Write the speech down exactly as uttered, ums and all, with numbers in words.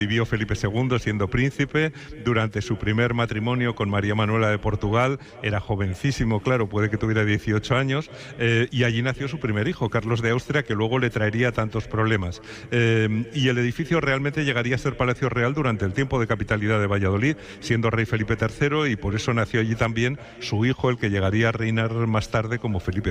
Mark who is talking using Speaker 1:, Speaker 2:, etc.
Speaker 1: Vivió Felipe segundo siendo príncipe. Durante su primer matrimonio con María Manuela de Portugal, era jovencísimo, claro, puede que tuviera dieciocho años, eh, y allí nació su primer hijo, Carlos de Austria, que luego le traería tantos problemas. Eh, y el edificio realmente llegaría a ser Palacio Real durante el tiempo de capitalidad de Valladolid, siendo rey Felipe tercero, y por eso nació allí también su hijo, el que llegaría a reinar más tarde como Felipe